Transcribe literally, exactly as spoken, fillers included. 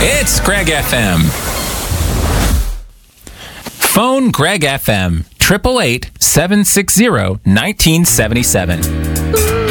It's Greg F M. Phone Greg F M, eight eight eight, seven six zero, one nine seven seven.